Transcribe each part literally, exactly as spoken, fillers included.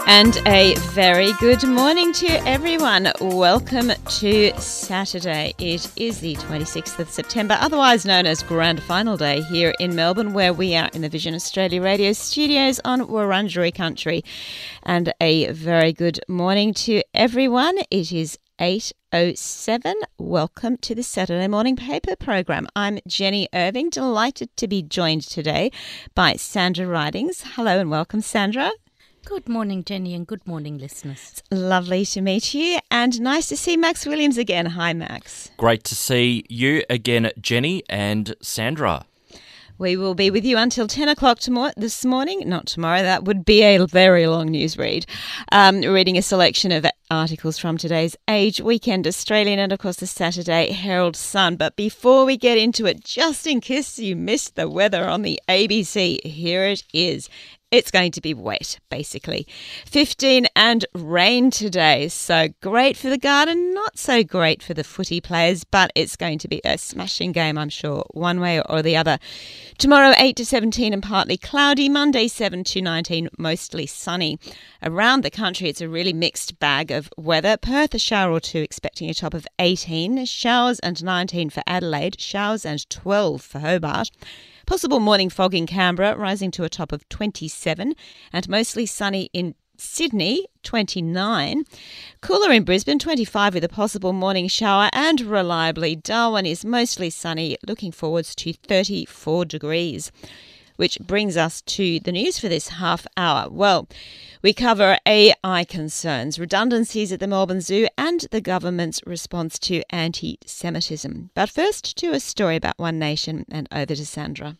And a very good morning to everyone. Welcome to Saturday. It is the twenty-sixth of September, otherwise known as Grand Final Day here in Melbourne, where we are in the Vision Australia Radio studios on Wurundjeri country. And a very good morning to everyone. It is eight oh seven. Welcome to the Saturday Morning Paper program. I'm Jenny Irving, delighted to be joined today by Sandra Ridings. Hello and welcome, Sandra. Good morning, Jenny, and good morning, listeners. It's lovely to meet you and nice to see Max Williams again. Hi, Max. Great to see you again, Jenny and Sandra. We will be with you until ten o'clock tomorrow, this morning. Not tomorrow, that would be a very long news read. Um, reading a selection of articles from today's Age, Weekend Australian, and of course the Saturday Herald Sun. But before we get into it, just in case you missed the weather on the A B C, here it is. It's going to be wet, basically. fifteen and rain today. So great for the garden, not so great for the footy players, but it's going to be a smashing game, I'm sure, one way or the other. Tomorrow, eight to seventeen and partly cloudy. Monday, seven to nineteen, mostly sunny. Around the country, it's a really mixed bag of weather. Perth, a shower or two, expecting a top of eighteen. Showers and nineteen for Adelaide. Showers and twelve for Hobart. Possible morning fog in Canberra, rising to a top of twenty-seven, and mostly sunny in Sydney, twenty-nine. Cooler in Brisbane, twenty-five, with a possible morning shower, and reliably Darwin is mostly sunny, looking forwards to thirty-four degrees. Which brings us to the news for this half hour. Well, we cover A I concerns, redundancies at the Melbourne Zoo, and the government's response to anti-Semitism. But first, to a story about One Nation, and over to Sandra.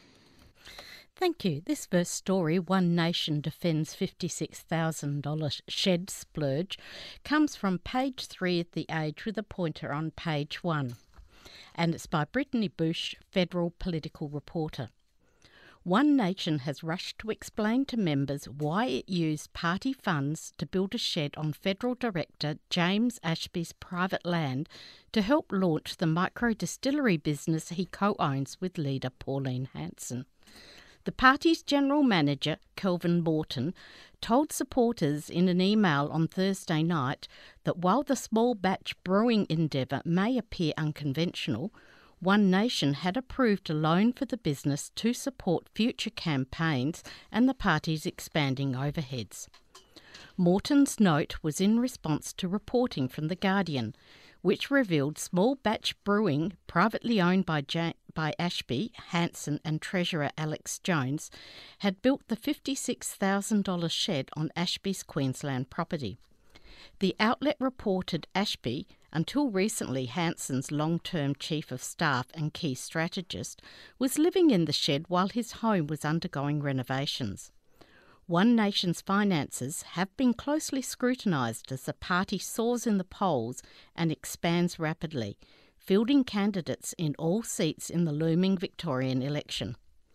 Thank you. This first story, One Nation defends fifty-six thousand dollars shed splurge, comes from page three at The Age with a pointer on page one. And it's by Brittany Bush, federal political reporter. One Nation has rushed to explain to members why it used party funds to build a shed on Federal Director James Ashby's private land to help launch the micro-distillery business he co-owns with leader Pauline Hanson. The party's general manager, Kelvin Morton, told supporters in an email on Thursday night that while the small batch brewing endeavour may appear unconventional, One Nation had approved a loan for the business to support future campaigns and the party's expanding overheads. Morton's note was in response to reporting from The Guardian, which revealed small batch brewing, privately owned by, ja- by Ashby, Hanson and treasurer Alex Jones, had built the fifty-six thousand dollars shed on Ashby's Queensland property. The outlet reported Ashby, until recently Hanson's long-term chief of staff and key strategist, was living in the shed while his home was undergoing renovations. One Nation's finances have been closely scrutinised as the party soars in the polls and expands rapidly, fielding candidates in all seats in the looming Victorian election.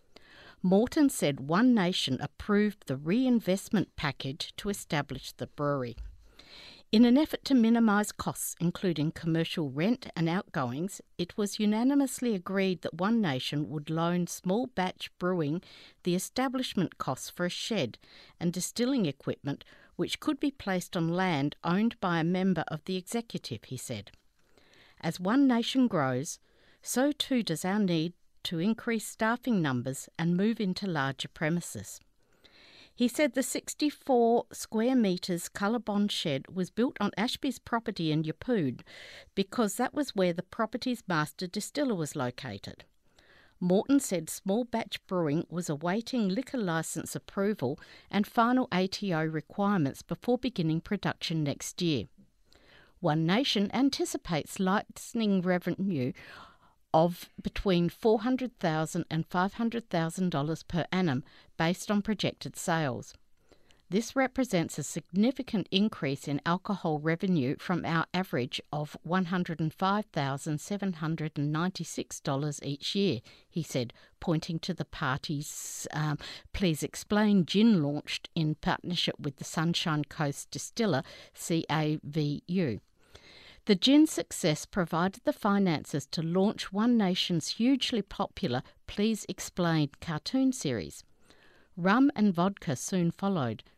Morton said One Nation approved the reinvestment package to establish the brewery. In an effort to minimise costs, including commercial rent and outgoings, it was unanimously agreed that One Nation would loan small batch brewing the establishment costs for a shed and distilling equipment which could be placed on land owned by a member of the executive, he said. As One Nation grows, so too does our need to increase staffing numbers and move into larger premises. He said the sixty-four square metres Colorbond shed was built on Ashby's property in Yeppoon because that was where the property's master distiller was located. Morton said small batch brewing was awaiting liquor licence approval and final A T O requirements before beginning production next year. One Nation anticipates licensing revenue of between four hundred thousand dollars and five hundred thousand dollars per annum based on projected sales. This represents a significant increase in alcohol revenue from our average of one hundred five thousand seven hundred ninety-six dollars each year, he said, pointing to the party's um, Please Explain gin launched in partnership with the Sunshine Coast distiller C A V U. The gin success provided the finances to launch One Nation's hugely popular Please Explain cartoon series. Rum and vodka soon followed,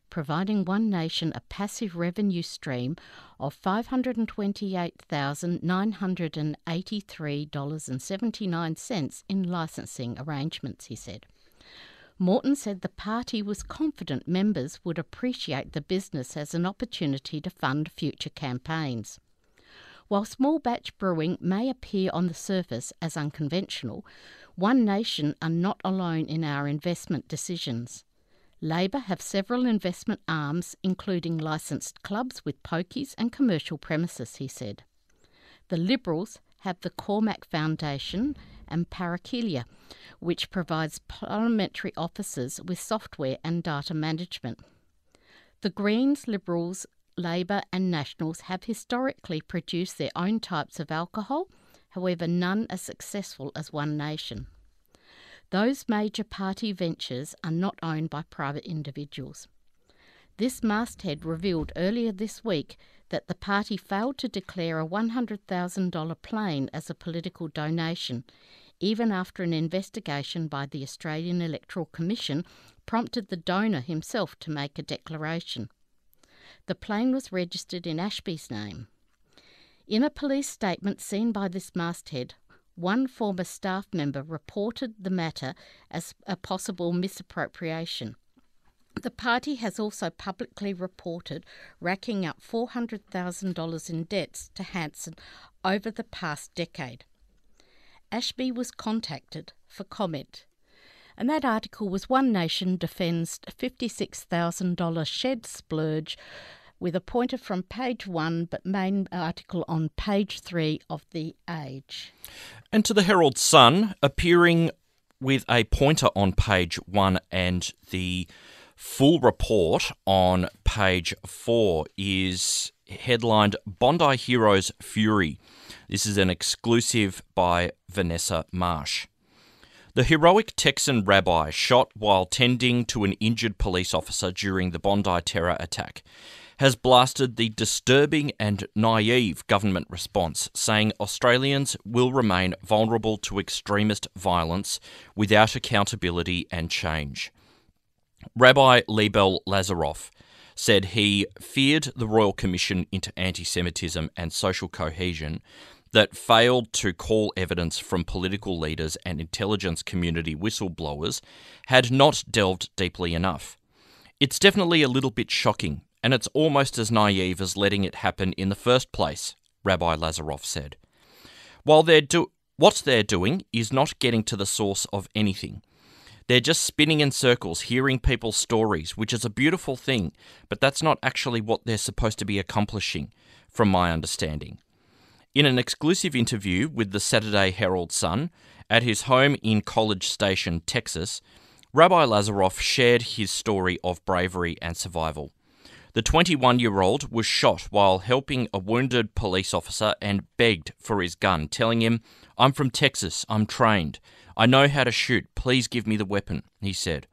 providing One Nation a passive revenue stream of five hundred twenty-eight thousand nine hundred eighty-three dollars and seventy-nine cents in licensing arrangements, he said. Morton said the party was confident members would appreciate the business as an opportunity to fund future campaigns. While small batch brewing may appear on the surface as unconventional, One Nation are not alone in our investment decisions. Labor have several investment arms, including licensed clubs with pokies and commercial premises, he said. The Liberals have the Cormac Foundation and Parakelia, which provides parliamentary officers with software and data management. The Greens, Liberals, Labor and Nationals have historically produced their own types of alcohol, however none as successful as One Nation. Those major party ventures are not owned by private individuals. This masthead revealed earlier this week that the party failed to declare a one hundred thousand dollars plane as a political donation, even after an investigation by the Australian Electoral Commission prompted the donor himself to make a declaration. The plane was registered in Ashby's name. In a police statement seen by this masthead, one former staff member reported the matter as a possible misappropriation. The party has also publicly reported racking up four hundred thousand dollars in debts to Hanson over the past decade. Ashby was contacted for comment. And that article was One Nation Defends fifty-six thousand dollars shed splurge, with a pointer from page one, but main article on page three of The Age. And to the Herald Sun, appearing with a pointer on page one and the full report on page four is headlined Bondi Heroes Fury. This is an exclusive by Vanessa Marsh. The heroic Texan rabbi shot while tending to an injured police officer during the Bondi terror attack has blasted the disturbing and naive government response, saying Australians will remain vulnerable to extremist violence without accountability and change. Rabbi Lebel Lazaroff said he feared the Royal Commission into Anti-Semitism and Social Cohesion that failed to call evidence from political leaders and intelligence community whistleblowers had not delved deeply enough. It's definitely a little bit shocking, and it's almost as naive as letting it happen in the first place, Rabbi Lazaroff said. While they're do- what they're doing is not getting to the source of anything. They're just spinning in circles, hearing people's stories, which is a beautiful thing, but that's not actually what they're supposed to be accomplishing, from my understanding. In an exclusive interview with the Saturday Herald Sun at his home in College Station, Texas, Rabbi Lazaroff shared his story of bravery and survival. The twenty-one-year-old was shot while helping a wounded police officer and begged for his gun, telling him, "I'm from Texas, I'm trained. I know how to shoot, please give me the weapon," he said.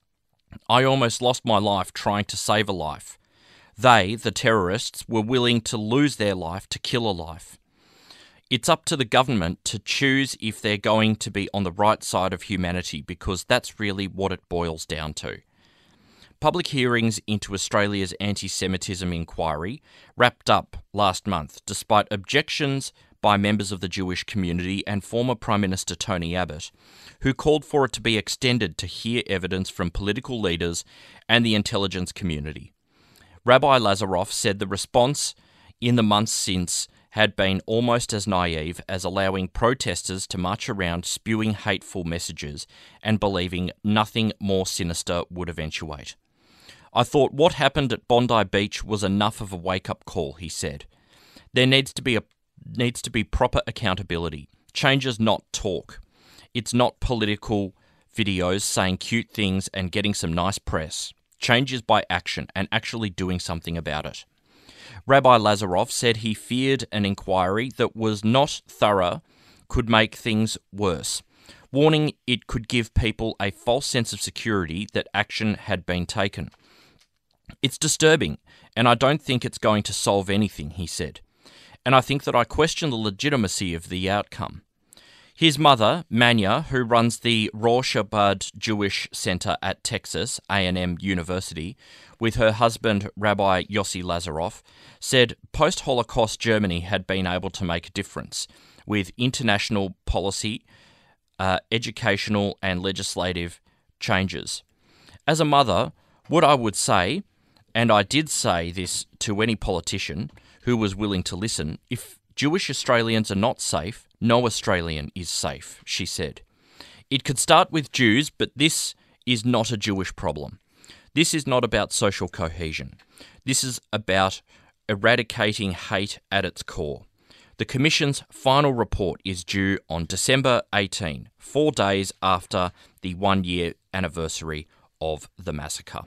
"I almost lost my life trying to save a life. They, the terrorists, were willing to lose their life to kill a life. It's up to the government to choose if they're going to be on the right side of humanity, because that's really what it boils down to." Public hearings into Australia's anti-Semitism inquiry wrapped up last month, despite objections by members of the Jewish community and former Prime Minister Tony Abbott, who called for it to be extended to hear evidence from political leaders and the intelligence community. Rabbi Lazaroff said the response in the months since had been almost as naive as allowing protesters to march around spewing hateful messages and believing nothing more sinister would eventuate. "I thought what happened at Bondi Beach was enough of a wake-up call," he said. "There needs to be a needs to be proper accountability. Change is not talk. It's not political videos saying cute things and getting some nice press. Change is by action and actually doing something about it." Rabbi Lazaroff said he feared an inquiry that was not thorough could make things worse, warning it could give people a false sense of security that action had been taken. "It's disturbing, and I don't think it's going to solve anything," he said. "And I think that I question the legitimacy of the outcome. His mother, Manya, who runs the Rorschach Jewish Center at Texas A and M University, with her husband, Rabbi Yossi Lazaroff, said post-Holocaust Germany had been able to make a difference with international policy, uh, educational and legislative changes. As a mother, what I would say, and I did say this to any politician who was willing to listen, if Jewish Australians are not safe, no Australian is safe, she said. It could start with Jews, but this is not a Jewish problem. This is not about social cohesion. This is about eradicating hate at its core. The Commission's final report is due on December eighteenth, four days after the one-year anniversary of the massacre.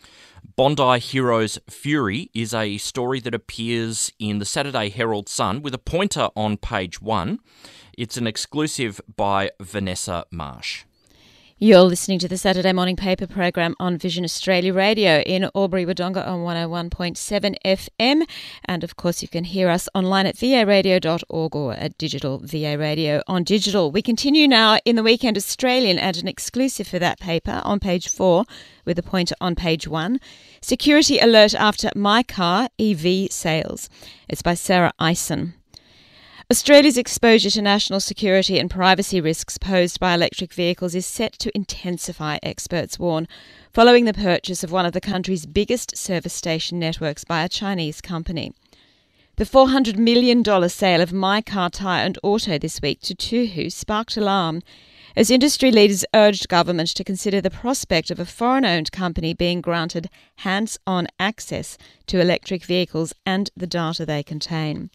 Bondi Heroes Fury is a story that appears in the Saturday Herald Sun with a pointer on page one. It's an exclusive by Vanessa Marsh. You're listening to the Saturday Morning Paper program on Vision Australia Radio in Albury-Wodonga on one oh one point seven F M. And of course, you can hear us online at v a radio dot org or at Digital V A Radio on digital. We continue now in the Weekend Australian and an exclusive for that paper on page four with a pointer on page one. Security alert after My Car E V sales. It's by Sarah Eisen. Australia's exposure to national security and privacy risks posed by electric vehicles is set to intensify, experts warn, following the purchase of one of the country's biggest service station networks by a Chinese company. The four hundred million dollars sale of My Car Tyre and Auto this week to Tuhu sparked alarm, as industry leaders urged government to consider the prospect of a foreign-owned company being granted hands-on access to electric vehicles and the data they contain.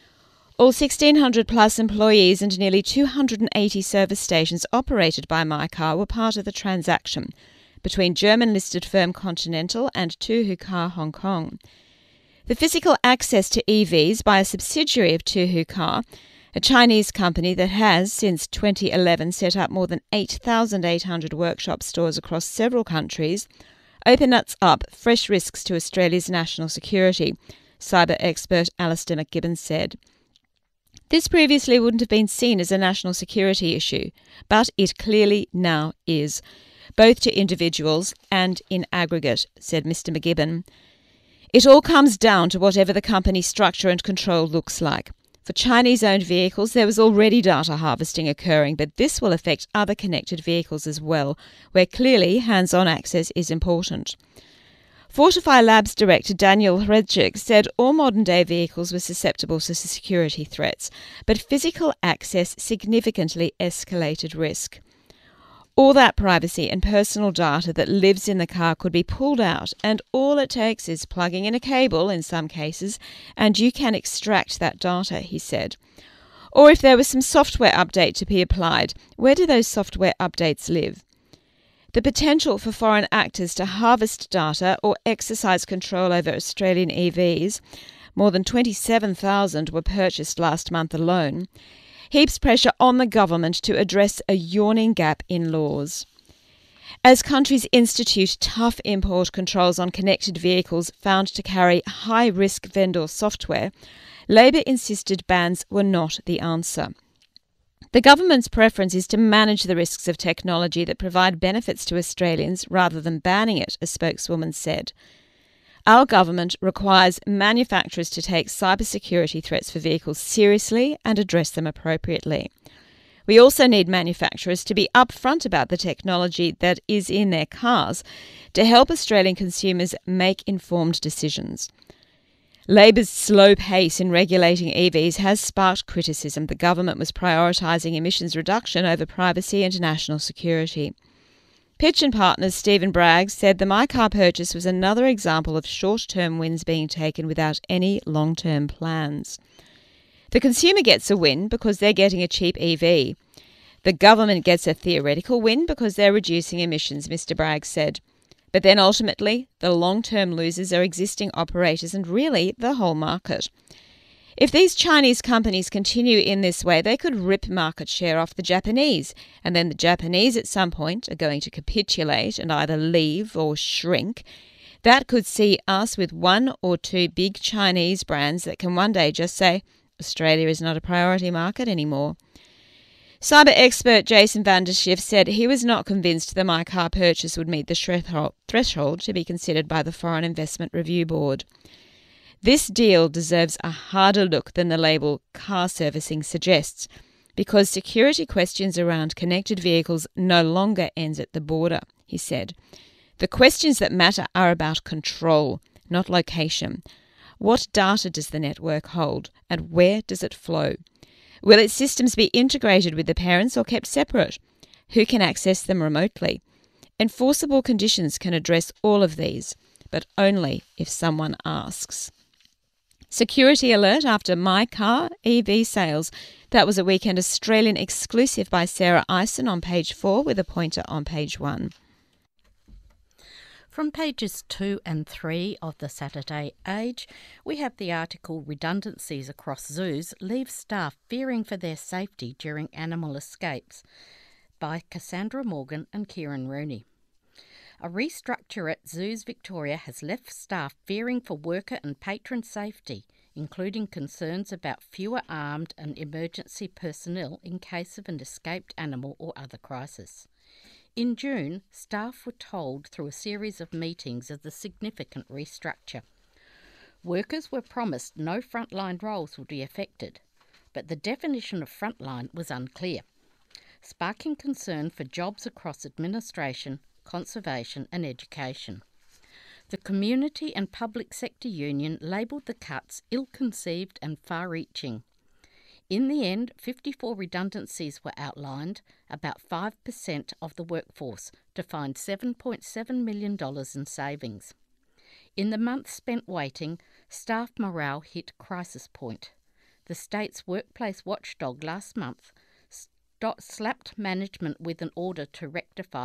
All sixteen hundred plus employees and nearly two hundred eighty service stations operated by My Car were part of the transaction between German-listed firm Continental and Tuhu Car Hong Kong. The physical access to E Vs by a subsidiary of Tuhu Car, a Chinese company that has, since twenty eleven, set up more than eight thousand eight hundred workshop stores across several countries, opens up fresh risks to Australia's national security, cyber expert Alistair McGibbon said. This previously wouldn't have been seen as a national security issue, but it clearly now is, both to individuals and in aggregate, said Mister McGibbon. It all comes down to whatever the company structure and control looks like. For Chinese-owned vehicles, there was already data harvesting occurring, but this will affect other connected vehicles as well, where clearly hands-on access is important. Fortify Labs director Daniel Hredchik said all modern-day vehicles were susceptible to security threats, but physical access significantly escalated risk. All that privacy and personal data that lives in the car could be pulled out, and all it takes is plugging in a cable in some cases, and you can extract that data, he said. Or if there was some software update to be applied, where do those software updates live? The potential for foreign actors to harvest data or exercise control over Australian E Vs, more than twenty-seven thousand were purchased last month alone, heaps pressure on the government to address a yawning gap in laws. As countries institute tough import controls on connected vehicles found to carry high-risk vendor software, Labor insisted bans were not the answer. The government's preference is to manage the risks of technology that provide benefits to Australians rather than banning it, a spokeswoman said. Our government requires manufacturers to take cybersecurity threats for vehicles seriously and address them appropriately. We also need manufacturers to be upfront about the technology that is in their cars to help Australian consumers make informed decisions. Labor's slow pace in regulating E Vs has sparked criticism the government was prioritising emissions reduction over privacy and national security. Pitch and Partners Stephen Bragg said the My Car purchase was another example of short-term wins being taken without any long-term plans. The consumer gets a win because they're getting a cheap E V. The government gets a theoretical win because they're reducing emissions, Mister Bragg said. But then ultimately, the long-term losers are existing operators and really the whole market. If these Chinese companies continue in this way, they could rip market share off the Japanese, and then the Japanese at some point are going to capitulate and either leave or shrink. That could see us with one or two big Chinese brands that can one day just say, Australia is not a priority market anymore. Cyber expert Jason van der Schiff said he was not convinced the My Car purchase would meet the threshold to be considered by the Foreign Investment Review Board. This deal deserves a harder look than the label car servicing suggests, because security questions around connected vehicles no longer ends at the border, he said. The questions that matter are about control, not location. What data does the network hold, and where does it flow? Will its systems be integrated with the parents or kept separate? Who can access them remotely? Enforceable conditions can address all of these, but only if someone asks. Security alert after My Car E V sales. That was a Weekend Australian exclusive by Sarah Eisen on page four with a pointer on page one. From pages two and three of the Saturday Age, we have the article Redundancies Across Zoos Leave Staff Fearing for Their Safety During Animal Escapes by Cassandra Morgan and Kieran Rooney. A restructure at Zoos Victoria has left staff fearing for worker and patron safety, including concerns about fewer armed and emergency personnel in case of an escaped animal or other crisis. In June, staff were told through a series of meetings of the significant restructure. Workers were promised no frontline roles would be affected, but the definition of frontline was unclear, sparking concern for jobs across administration, conservation and education. The Community and Public Sector Union labelled the cuts ill-conceived and far-reaching. In the end, fifty-four redundancies were outlined, about five percent of the workforce, to find seven point seven million dollars in savings. In the month spent waiting, staff morale hit crisis point. The state's workplace watchdog last month st- slapped management with an order to rectify